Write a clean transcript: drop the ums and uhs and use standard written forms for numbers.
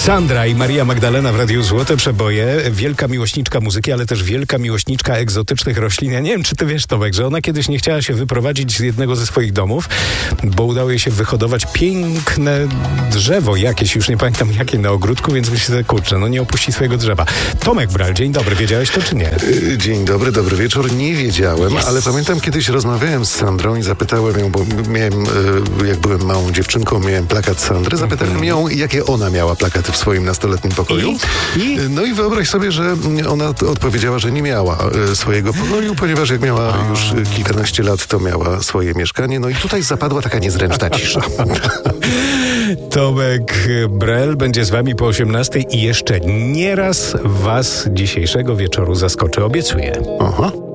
Sandra i Maria Magdalena w Radiu Złote Przeboje. Wielka miłośniczka muzyki, ale też wielka miłośniczka egzotycznych roślin. Ja nie wiem, czy ty wiesz, Tomek, że ona kiedyś nie chciała się wyprowadzić z jednego ze swoich domów, bo udało jej się wyhodować piękne drzewo jakieś, już nie pamiętam jakie, na ogródku, więc myślę, kurczę, no nie opuści swojego drzewa. Tomek Bral, dzień dobry, wiedziałeś to czy nie? Dzień dobry, dobry wieczór. Nie wiedziałem, ale pamiętam, kiedyś rozmawiałem z Sandrą i zapytałem ją, bo miałem, jak byłem małą dziewczynką, miałem plakat Sandry, zapytałem ją, jakie ona miała plakaty w swoim nastoletnim pokoju. No i wyobraź sobie, że ona odpowiedziała, że nie miała swojego pokoju, ponieważ jak miała już kilkanaście lat, to miała swoje mieszkanie. No i tutaj zapadła taka niezręczna cisza. Tomek Brel będzie z wami po 18:00 i jeszcze nieraz was dzisiejszego wieczoru zaskoczy, obiecuję. Aha.